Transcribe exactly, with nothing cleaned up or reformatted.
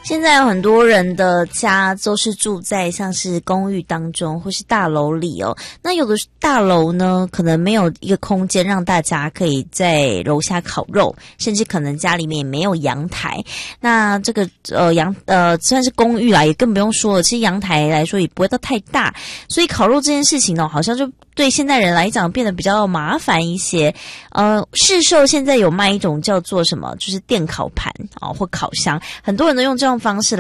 现在有很多人的家都是住在像是公寓当中或是大楼里哦，那有的大楼呢可能没有一个空间让大家可以在楼下烤肉，甚至可能家里面也没有阳台。那这个呃阳呃算是公寓啦，也更不用说了，其实阳台来说也不会到太大，所以烤肉这件事情呢，好像就对现代人来讲变得比较麻烦一些。呃，市售现在有卖一种叫做什么，就是电烤盘啊、哦、或烤箱，很多人都用这种方式来